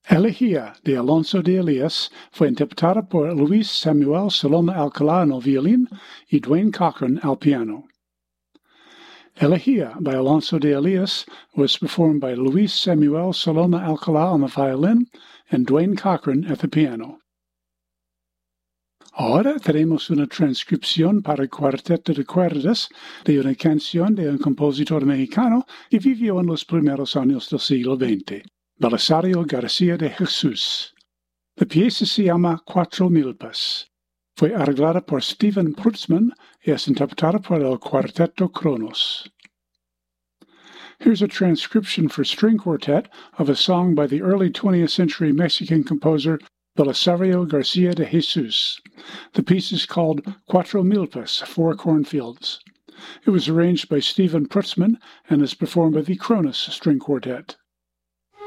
Elegía de Alonso de Elias fue interpretada por Luis Samuel Saloma Alcalá en el violín y Dwayne Cochran al piano. Elegía by Alonso de Elias was performed by Luis Samuel Saloma Alcalá on the violin and Dwayne Cochran at the piano. Ahora tenemos una transcripción para el cuarteto de cuerdas de una canción de un compositor mexicano que vivió en los primeros años del siglo XX, Belisario García de Jesús. La pieza se llama Cuatro Milpas. Fue arreglada por Stephen Prutzman y es interpretada por el Cuarteto Kronos. Here's a transcription for string quartet of a song by the early 20th century Mexican composer Belisario García de Jesús. The piece is called Cuatro Milpas, Four Cornfields. It was arranged by Stephen Prutzman and is performed by the Kronos String Quartet.